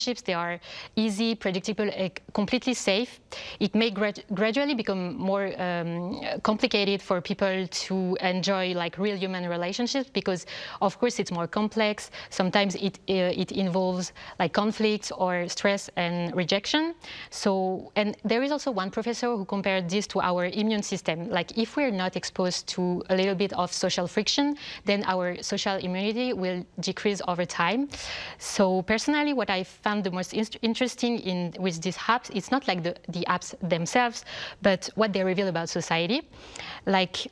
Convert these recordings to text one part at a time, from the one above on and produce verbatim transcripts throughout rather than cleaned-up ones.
They are easy, predictable, uh, completely safe. It may grad gradually become more um, complicated for people to enjoy like real human relationships because, of course, it's more complex. Sometimes it uh, it involves like conflicts or stress and rejection. So, and there is also one professor who compared this to our immune system. Like if we're not exposed to a little bit of social friction, then our social immunity will decrease over time. So personally, what I found the most in interesting in with these apps, it's not like the, the apps themselves, but what they reveal about society. Like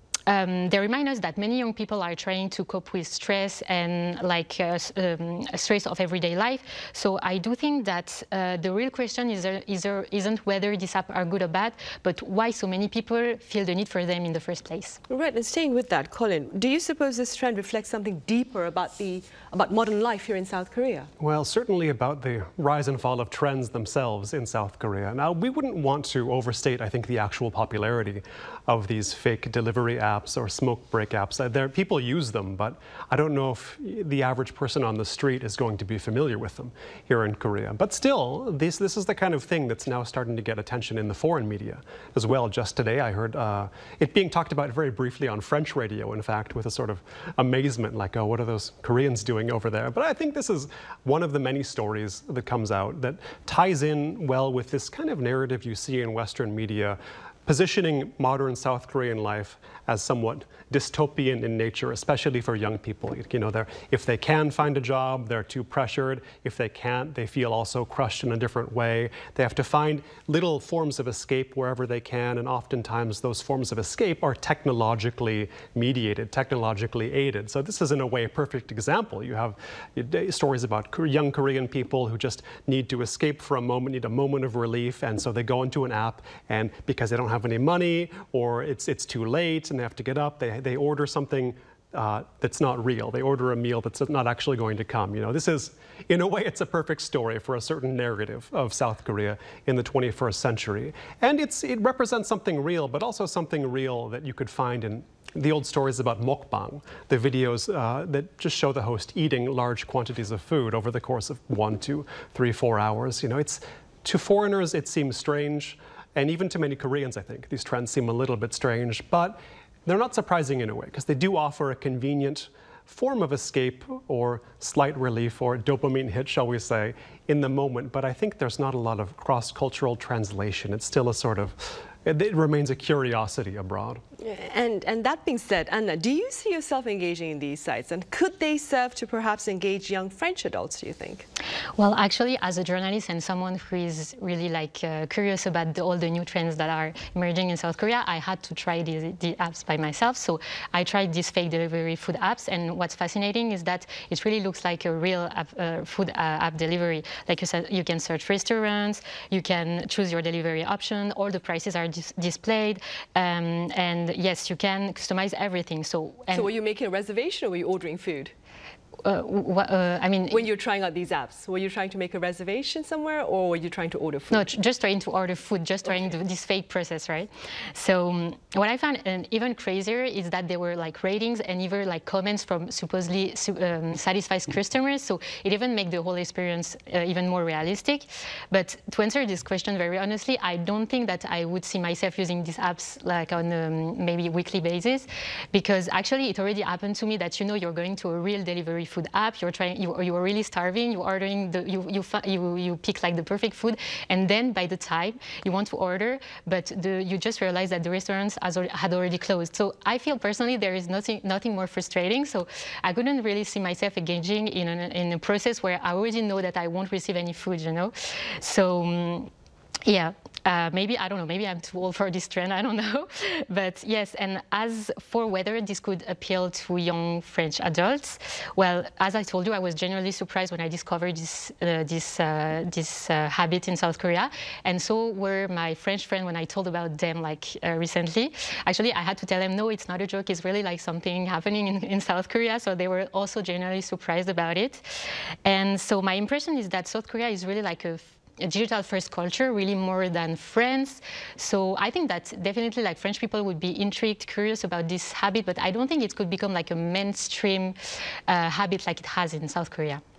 Um, they remind us that many young people are trying to cope with stress and like uh, um, stress of everyday life. So I do think that uh, the real question is, uh, is uh, isn't whether these apps are good or bad, but why so many people feel the need for them in the first place. Right, and staying with that, Colin, do you suppose this trend reflects something deeper about the about modern life here in South Korea? Well, certainly about the rise and fall of trends themselves in South Korea. Now, we wouldn't want to overstate, I think, the actual popularity of these fake delivery apps or smoke break apps. There, people use them, but I don't know if the average person on the street is going to be familiar with them here in Korea. But still, this, this is the kind of thing that's now starting to get attention in the foreign media as well. Just today, I heard uh, it being talked about very briefly on French radio, in fact, with a sort of amazement, like, oh, what are those Koreans doing over there? But I think this is one of the many stories that comes out that ties in well with this kind of narrative you see in Western media, positioning modern South Korean life as somewhat dystopian in nature, especially for young people. You know, they're, if they can find a job, they're too pressured. If they can't, they feel also crushed in a different way. They have to find little forms of escape wherever they can, and oftentimes those forms of escape are technologically mediated, technologically aided. So this is in a way a perfect example. You have stories about young Korean people who just need to escape for a moment, need a moment of relief, and so they go into an app, and because they don't have any money or it's, it's too late, and they have to get up, they, they order something uh, that's not real. They order a meal that's not actually going to come. You know, this is, in a way, it's a perfect story for a certain narrative of South Korea in the twenty-first century. And it's, it represents something real, but also something real that you could find in the old stories about mukbang, the videos uh, that just show the host eating large quantities of food over the course of one, two, three, four hours. You know, it's, to foreigners, it seems strange. And even to many Koreans, I think, these trends seem a little bit strange, but they're not surprising in a way, because they do offer a convenient form of escape or slight relief or dopamine hit, shall we say, in the moment. But I think there's not a lot of cross-cultural translation. It's still a sort of, it, it remains a curiosity abroad. And, and that being said, Anna, do you see yourself engaging in these sites? And could they serve to perhaps engage young French adults, do you think? Well, actually, as a journalist and someone who is really like uh, curious about the, all the new trends that are emerging in South Korea, I had to try the, the apps by myself. So I tried these fake delivery food apps. And what's fascinating is that it really looks like a real app, uh, food uh, app delivery. Like you said, you can search restaurants, you can choose your delivery option, all the prices are dis displayed. Um, and yes, you can customize everything. So, and so were you making a reservation or were you ordering food? Uh, uh, I mean, when you're trying out these apps, were you trying to make a reservation somewhere, or were you trying to order food? No, just trying to order food, just trying okay. to this fake process, right? So um, what I found um, even crazier is that there were like ratings and even like comments from supposedly um, satisfied customers. So it even made the whole experience uh, even more realistic. But to answer this question very honestly, I don't think that I would see myself using these apps like on um, maybe weekly basis, because actually it already happened to me that, you know, you're going to a real delivery food app, you're trying, you, you are really starving, you're ordering, the, you, you, you, you pick like the perfect food, and then by the time you want to order, but the, you just realize that the restaurants has, had already closed. So I feel personally there is nothing, nothing more frustrating. So I couldn't really see myself engaging in, an, in a process where I already know that I won't receive any food, you know? So um, yeah. Uh, maybe, I don't know, maybe I'm too old for this trend, I don't know. But yes, and as for whether this could appeal to young French adults, well, as I told you, I was genuinely surprised when I discovered this, uh, this, uh, this uh, habit in South Korea. And so were my French friends when I told about them like uh, recently. Actually, I had to tell them, no, it's not a joke, it's really like something happening in, in South Korea. So they were also genuinely surprised about it. And so my impression is that South Korea is really like a a digital-first culture, really more than France. So I think that definitely like French people would be intrigued, curious about this habit, but I don't think it could become like a mainstream uh, habit like it has in South Korea.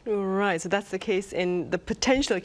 Right, so that's the case in the potential